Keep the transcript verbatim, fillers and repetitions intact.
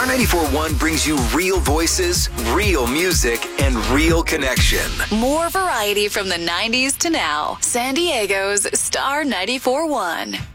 Star ninety-four point one brings you real voices, real music, and real connection. More variety from the nineties to now. San Diego's Star ninety-four point one.